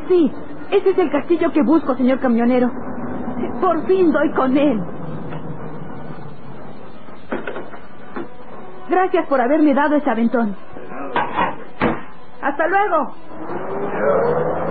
Sí, ese es el castillo que busco, señor camionero. Por fin doy con él. Gracias por haberme dado ese aventón. ¡Hasta luego!